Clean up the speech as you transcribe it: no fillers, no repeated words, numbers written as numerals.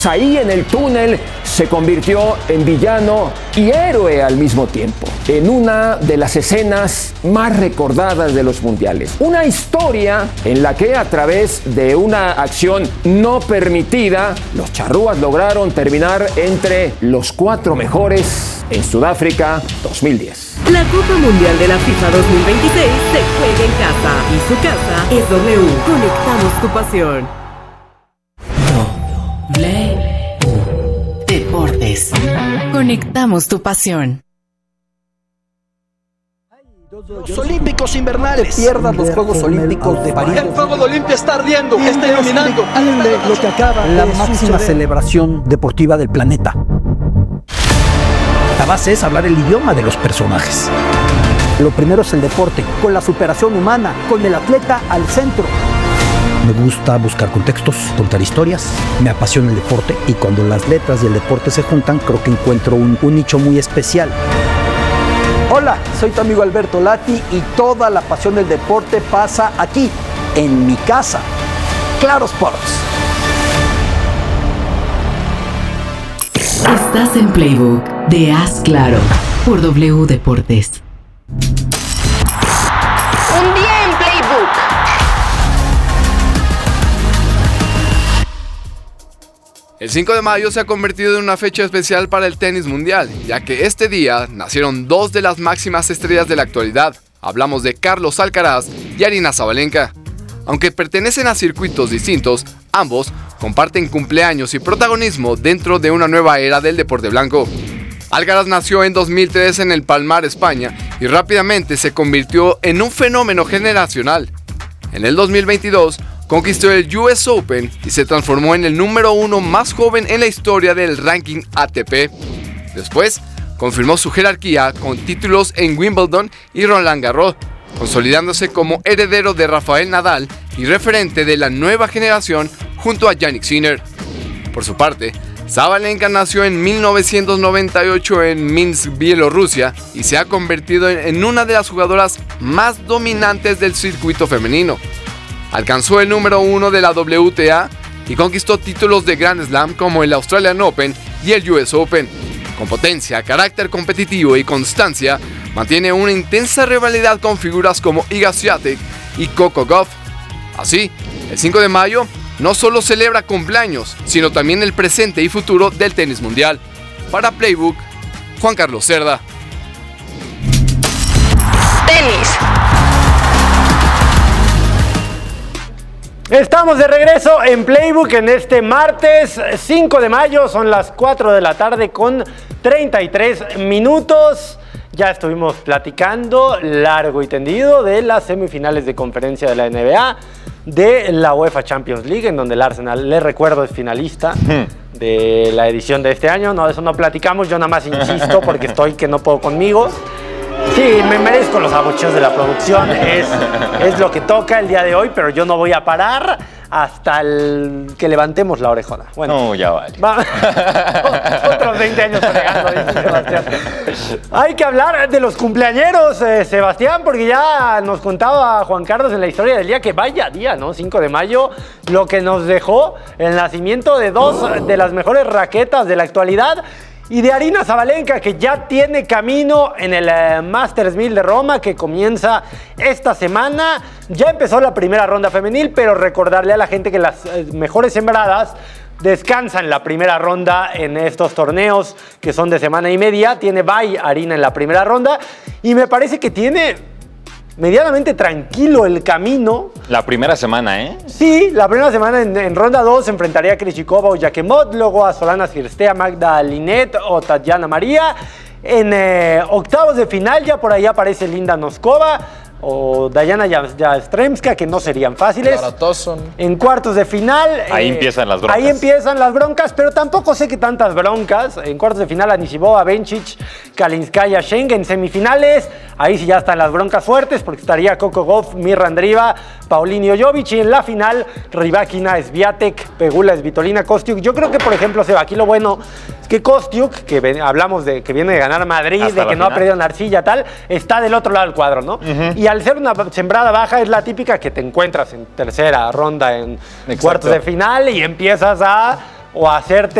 Ahí en el túnel se convirtió en villano y héroe al mismo tiempo, en una de las escenas más recordadas de los mundiales. Una historia en la que a través de una acción no permitida, los charrúas lograron terminar entre los 4 mejores en Sudáfrica 2010. La Copa Mundial de la FIFA 2026 se juega en casa y su casa es W. Conectamos tu pasión. Deportes. Conectamos tu pasión. Los Olímpicos invernales. Te pierdas los Juegos Olímpicos de París. El fuego de Olimpia está ardiendo, está iluminando. Lo que acaba la máxima celebración deportiva del planeta. La base es hablar el idioma de los personajes. Lo primero es el deporte, con la superación humana, con el atleta al centro. Me gusta buscar contextos, contar historias, me apasiona el deporte y cuando las letras y el deporte se juntan creo que encuentro un nicho muy especial. Hola, soy tu amigo Alberto Lati y toda la pasión del deporte pasa aquí, en mi casa. Claro Sports. Estás en Playbook de Haz Claro por W Deportes. Un día en Playbook. El 5 de mayo se ha convertido en una fecha especial para el tenis mundial, ya que este día nacieron 2 de las máximas estrellas de la actualidad. Hablamos de Carlos Alcaraz y Aryna Sabalenka. Aunque pertenecen a circuitos distintos, ambos comparten cumpleaños y protagonismo dentro de una nueva era del deporte blanco. Alcaraz nació en 2003 en el Palmar, España, y rápidamente se convirtió en un fenómeno generacional. En el 2022, conquistó el US Open y se transformó en el número 1 más joven en la historia del ranking ATP. Después, confirmó su jerarquía con títulos en Wimbledon y Roland Garros, consolidándose como heredero de Rafael Nadal y referente de la nueva generación junto a Jannik Sinner. Por su parte, Sabalenka nació en 1998 en Minsk, Bielorrusia, y se ha convertido en una de las jugadoras más dominantes del circuito femenino. Alcanzó el número 1 de la WTA y conquistó títulos de Grand Slam como el Australian Open y el US Open. Con potencia, carácter competitivo y constancia, mantiene una intensa rivalidad con figuras como Iga Swiatek y Coco Gauff. Así, el 5 de mayo no solo celebra cumpleaños, sino también el presente y futuro del tenis mundial. Para Playbook, Juan Carlos Cerda. Tenis. Estamos de regreso en Playbook en este martes 5 de mayo, son las 4 de la tarde con 33 minutos. Ya estuvimos platicando largo y tendido de las semifinales de conferencia de la NBA, de la UEFA Champions League, en donde el Arsenal, les recuerdo, es finalista de la edición de este año. No, de eso no platicamos, yo nada más insisto porque estoy que no puedo conmigo. Sí, me merezco los abucheos de la producción, es lo que toca el día de hoy, pero yo no voy a parar hasta que levantemos la orejona. Bueno, no, ya vale. Otros 20 años fregando, dice Sebastián. Hay que hablar de los cumpleañeros, Sebastián, porque ya nos contaba Juan Carlos en la historia del día que vaya día, ¿no? 5 de mayo, lo que nos dejó el nacimiento de 2 de las mejores raquetas de la actualidad. Y de Aryna Sabalenka, que ya tiene camino en el Masters 1000 de Roma, que comienza esta semana. Ya empezó la primera ronda femenil, pero recordarle a la gente que las mejores sembradas descansan la primera ronda en estos torneos, que son de semana y media. Tiene bye Aryna en la primera ronda, y me parece que tiene medianamente tranquilo el camino. La primera semana, ¿eh? Sí, la primera semana en ronda 2 se enfrentaría a Krejcikova o Jakemot, luego a Solana Cirstea, Magda Linette o Tatiana María. En octavos de final ya por ahí aparece Linda Noskova o Diana Yastremska, que no serían fáciles. Clara Towson. En cuartos de final... Ahí empiezan las broncas. Ahí empiezan las broncas, pero tampoco sé que tantas broncas. En cuartos de final, Anisimova, Bencic, Kalinskaya, Schengen. En semifinales, ahí sí ya están las broncas fuertes, porque estaría Coco Gauff, Mirra Andreeva, Paulinho Jovic. Y en la final, Rybakina, Swiatek, Pegula, Svitolina, Kostiuk. Yo creo que, por ejemplo, Seba, aquí lo bueno es que Kostiuk, que hablamos de que viene de ganar Madrid, hasta de que no ha perdido en Arcilla, tal, está del otro lado del cuadro, ¿no? Y al ser una sembrada baja es la típica que te encuentras en tercera ronda, en cuartos de final, y empiezas a o hacerte